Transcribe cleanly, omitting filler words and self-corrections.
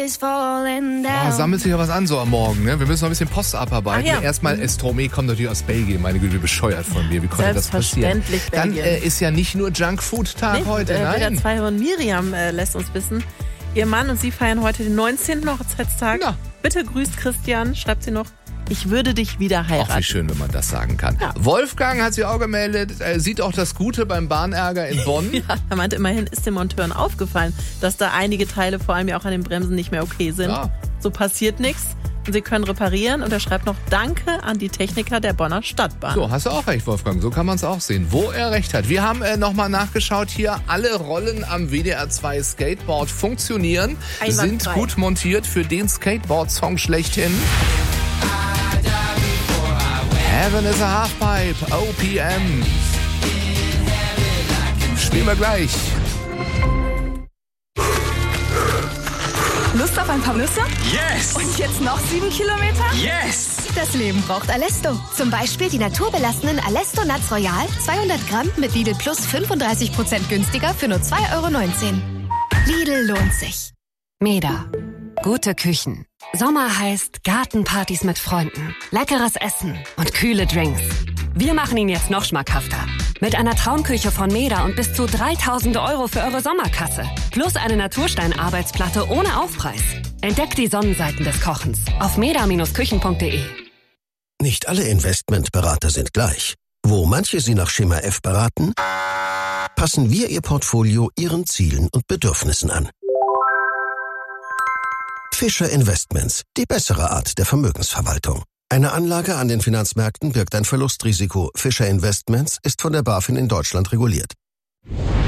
sammelt sich ja was an so am Morgen, ne? Wir müssen noch ein bisschen Post abarbeiten. Ja. Erstmal, Estromé kommt natürlich aus Belgien. Meine Güte, wie bescheuert von mir. Wie konnte das passieren? Selbstverständlich Dann Belgien. ist ja nicht nur Junkfood-Tag heute, Weder nein. zwei und Miriam lässt uns wissen, ihr Mann und sie feiern heute den 19. Hochzeitstag. Na. Bitte grüßt Christian, schreibt sie noch. Ich würde dich wieder heiraten. Ach, wie schön, wenn man das sagen kann. Ja. Wolfgang hat sich auch gemeldet, sieht auch das Gute beim Bahnärger in Bonn. Ja, er meinte, immerhin ist den Monteuren aufgefallen, dass da einige Teile, vor allem ja auch an den Bremsen, nicht mehr okay sind. Ja. So passiert nichts und sie können reparieren. Und er schreibt noch Danke an die Techniker der Bonner Stadtbahn. So, hast du auch recht, Wolfgang. So kann man es auch sehen, wo er recht hat. Wir haben nochmal nachgeschaut hier. Alle Rollen am WDR 2 Skateboard funktionieren, Einwandfrei. sind gut montiert für den Skateboard-Song schlechthin. Heaven is a Halfpipe, OPM. Spielen wir gleich. Lust auf ein paar Nüsse? Yes! Und jetzt noch 7 Kilometer? Yes! Das Leben braucht Alesto. Zum Beispiel die naturbelassenen Alesto Nuts Royal, 200 Gramm mit Lidl Plus 35% günstiger für nur 2,19 €. Lidl lohnt sich. Meda. Gute Küchen. Sommer heißt Gartenpartys mit Freunden, leckeres Essen und kühle Drinks. Wir machen ihn jetzt noch schmackhafter. Mit einer Traumküche von Meda und bis zu 3.000 € für eure Sommerkasse. Plus eine Naturstein-Arbeitsplatte ohne Aufpreis. Entdeckt die Sonnenseiten des Kochens auf meda-küchen.de. Nicht alle Investmentberater sind gleich. Wo manche Sie nach Schema F beraten, passen wir Ihr Portfolio Ihren Zielen und Bedürfnissen an. Fischer Investments, die bessere Art der Vermögensverwaltung. Eine Anlage an den Finanzmärkten birgt ein Verlustrisiko. Fischer Investments ist von der BaFin in Deutschland reguliert.